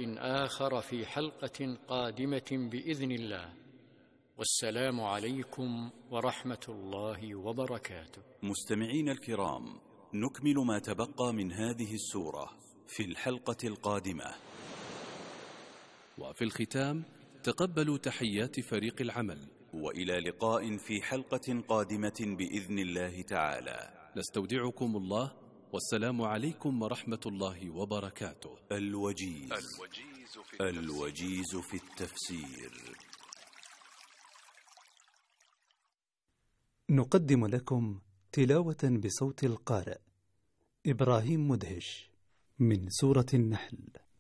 لقاء آخر في حلقة قادمة بإذن الله، والسلام عليكم ورحمة الله وبركاته. مستمعين الكرام، نكمل ما تبقى من هذه السورة في الحلقة القادمة. وفي الختام تقبلوا تحيات فريق العمل، وإلى لقاء في حلقة قادمة بإذن الله تعالى. نستودعكم الله، والسلام عليكم ورحمة الله وبركاته. الوجيز في التفسير. نقدم لكم تلاوة بصوت القارئ إبراهيم مدهش من سورة النحل.